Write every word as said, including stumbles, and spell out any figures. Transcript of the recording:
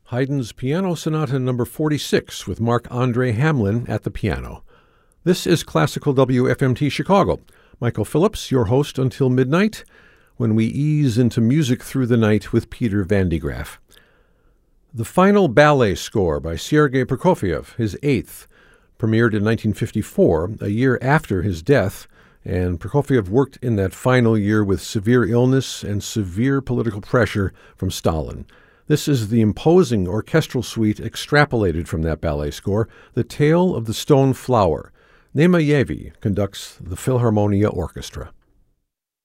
Haydn's Piano Sonata number forty-six with Marc-Andre Hamelin at the piano. This is Classical W F M T Chicago. Michael Phillips, your host until midnight, when we ease into music through the night with Peter Van de Graaff. The final ballet score by Sergei Prokofiev, his eighth, premiered in nineteen fifty-four, a year after his death, and Prokofiev worked in that final year with severe illness and severe political pressure from Stalin. This is the imposing orchestral suite extrapolated from that ballet score, The Tale of the Stone Flower. Nema Yevi conducts the Philharmonia Orchestra.